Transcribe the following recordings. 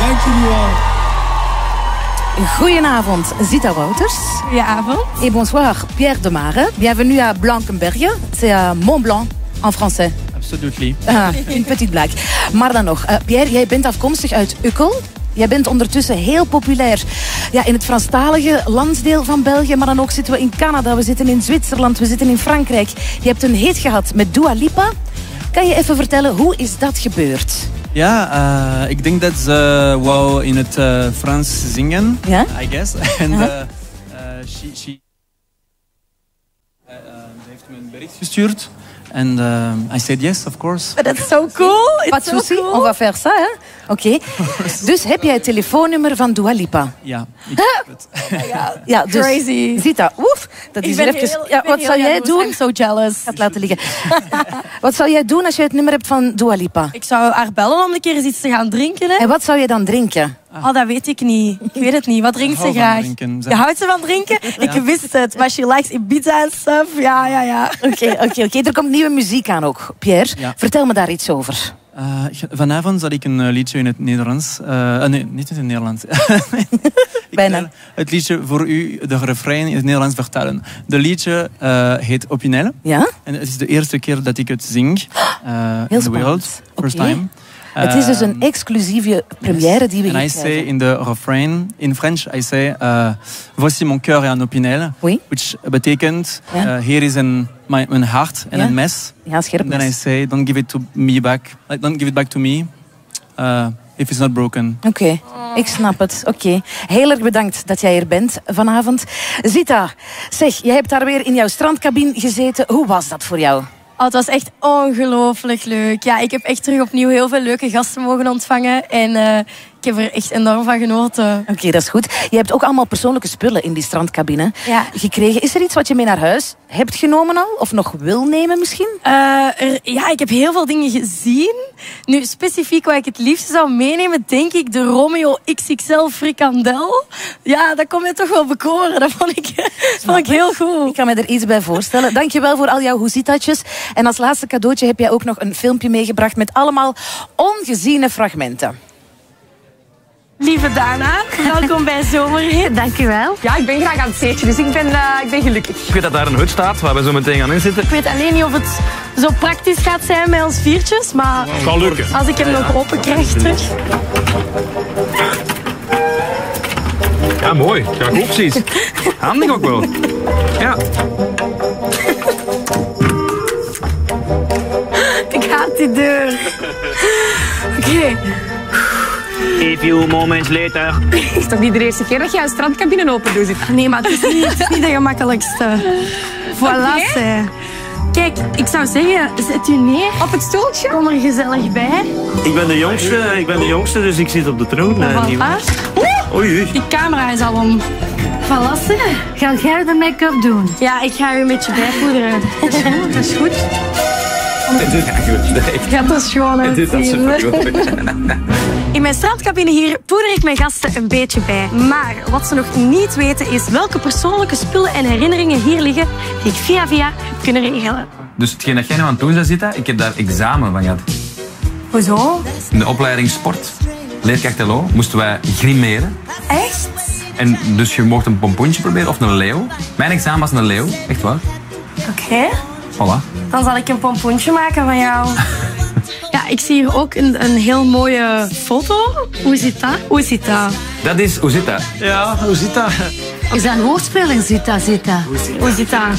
Dank jullie wel. Goedenavond, Zita Wouters. Goedenavond. Et bonsoir, Pierre Demare. Bienvenue à Blankenberge. C'est à Mont Blanc en français. Absolutely. Een petite blague. Maar dan nog, Pierre, jij bent afkomstig uit Uccle. Jij bent ondertussen heel populair in het Franstalige landsdeel van België. Maar dan ook zitten we in Canada, we zitten in Zwitserland, we zitten in Frankrijk. Je hebt een hit gehad met Dua Lipa. Kan je even vertellen, hoe is dat gebeurd? Ja, ik denk dat ze wou in het Frans zingen, I guess. En ze heeft me een bericht gestuurd. En I said yes, of course. That's so cool. Pas de souci, on va faire ça, hè? Oké. Dus heb jij het telefoonnummer van Dua Lipa? Ja, ik heb het. Ja, dus crazy. Zita, oef. Dat is wat zou jij doen? I'm so jealous. Ik ga het laten liggen. Wat zou jij doen als je het nummer hebt van Dua Lipa? Ik zou haar bellen om een keer eens iets te gaan drinken. Hè? En wat zou je dan drinken? Oh, dat weet ik niet. Ik weet het niet. Wat drinkt ze graag? Je houdt ze van drinken? Ik wist het. Maar she likes Ibiza en stuff. Ja. Oké. Er komt nieuwe muziek aan ook, Pierre. Ja. Vertel me daar iets over. Vanavond zal ik een liedje in het Nederlands... nee, niet in het Nederlands. Bijna. Het liedje voor u, de refrein in het Nederlands vertalen. De liedje heet Opinel. Ja? En het is de eerste keer dat ik het zing in de wereld. First time. Het is dus een exclusieve première die we hier krijgen. En I say in the refrain, in French, I say... Voici mon cœur et un opinel. Oui. Which betekent, hier is mijn hart en een mes. Ja, scherp mes. And then I say, don't give it to me back. Don't give it back to me. If it's not broken. Oké, ik snap het. Oké. Heel erg bedankt dat jij hier bent vanavond. Zita, zeg, jij hebt daar weer in jouw strandcabine gezeten. Hoe was dat voor jou? Oh, het was echt ongelooflijk leuk. Ja, ik heb echt terug opnieuw heel veel leuke gasten mogen ontvangen. En ik heb er echt enorm van genoten. Oké, dat is goed. Je hebt ook allemaal persoonlijke spullen in die strandcabine gekregen. Is er iets wat je mee naar huis hebt genomen al? Of nog wil nemen misschien? Ik heb heel veel dingen gezien. Nu, specifiek wat ik het liefst zou meenemen, denk ik de Romeo XXL frikandel. Ja, dat kon mij toch wel bekoren. Dat vond ik heel goed. Ik kan me er iets bij voorstellen. Dankjewel voor al jouw hoezitatjes. En als laatste cadeautje heb jij ook nog een filmpje meegebracht met allemaal ongeziene fragmenten. Lieve Dana, welkom bij Zomerhit. Dankjewel. Ja, ik ben graag aan het zeetje, dus ik ben gelukkig. Ik weet dat daar een hut staat waar we zo meteen gaan inzitten. Ik weet alleen niet of het zo praktisch gaat zijn met ons viertjes, maar het kan lukken. Als ik hem nog open krijg terug. Ja, mooi. Ja, goed precies. Handig ook wel. Ja. Ik haat die deur. Oké. A few moments later. Het is toch niet de eerste keer dat je een strandcabine open doet? Nee, maar het is niet de gemakkelijkste. Voilà, okay. Kijk, ik zou zeggen, zet u neer. Op het stoeltje? Kom er gezellig bij. Ik ben de jongste, dus ik zit op de troon. Oei. Die camera is al om. Voilà, ga jij de make-up doen? Ja, ik ga u een beetje bijpoederen. Dat is goed. Ja, dat is gewoon In mijn strandcabine hier poeder ik mijn gasten een beetje bij. Maar wat ze nog niet weten is welke persoonlijke spullen en herinneringen hier liggen die ik via heb kunnen regelen. Dus hetgeen dat jij nu aan het doen zou zitten, ik heb daar examen van gehad. Hoezo? In de opleiding sport, leerkracht LO, moesten wij grimeren. Echt? En dus je mocht een pompoentje proberen of een leeuw. Mijn examen was een leeuw, echt waar. Oké. Voilà. Dan zal ik een pompoentje maken van jou. Ja, ik zie hier ook een heel mooie foto. Hoe zit dat? Hoe zit dat? Dat is, hoe zit dat? Ja, hoe zit dat? Is dat een woordspeling? Zita. Hoe zit dat? Hoe zit dat?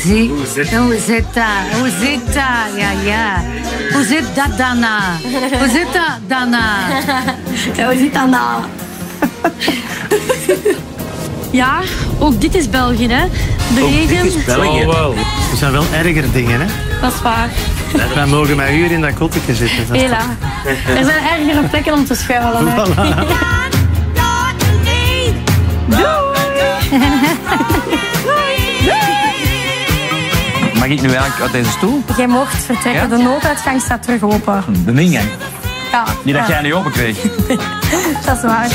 Ja. Hoe zit dat, Dana? Hoe zit dat, Dana? Ja, hoe zit dat nou? Ja, ook dit is België, hè? De regen. Dit is België. Oh, er zijn wel erger dingen, hè? Dat is waar. Wij mogen met uur in dat kottetje zitten. Hela. Er zijn ergere plekken om te schuilen. Voilà. Mag ik nu eigenlijk uit deze stoel? Jij mocht vertrekken. Ja? De nooduitgang staat terug open. De ingang? Ja. Niet dat jij niet open kreeg. Dat is waar.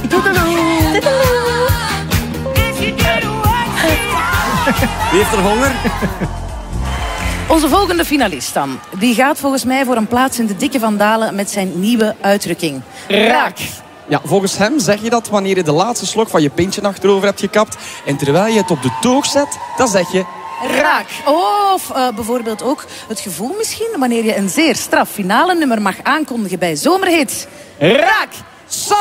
Wie heeft er honger? Onze volgende finalist dan. Die gaat volgens mij voor een plaats in de Dikke Van Dalen met zijn nieuwe uitdrukking. Raak. Ja, volgens hem zeg je dat wanneer je de laatste slok van je pintje achterover hebt gekapt. En terwijl je het op de toog zet, dan zeg je... Raak. Of bijvoorbeeld ook het gevoel misschien wanneer je een zeer straf finale nummer mag aankondigen bij Zomerhits. Raak!